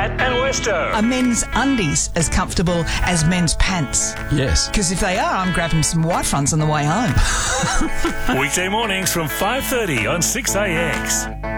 Pat and Westo. Are men's undies as comfortable as men's pants? Yes. Because if they are, I'm grabbing some white fronts on the way home. Weekday mornings from 5:30 on 6AX.